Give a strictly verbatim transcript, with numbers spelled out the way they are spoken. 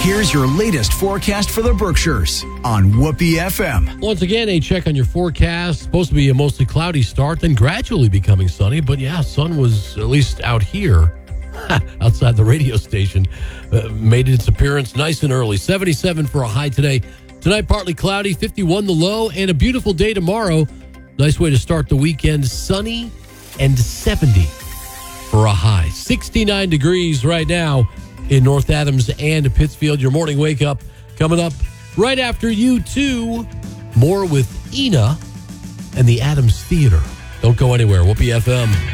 Here's your latest forecast for the Berkshires on Whoopee F M. Once again, a check on your forecast. Supposed to be a mostly cloudy start, then gradually becoming sunny. But yeah, sun was, at least out here, outside the radio station, uh, made its appearance nice and early. seventy-seven for a high today. Tonight, partly cloudy, fifty-one the low, and a beautiful day tomorrow. Nice way to start the weekend. Sunny and seventy for a high. sixty-nine degrees right now in North Adams and Pittsfield. Your morning wake up coming up right after you two. More with Ina and the Adams Theater. Don't go anywhere. Whoopee F M.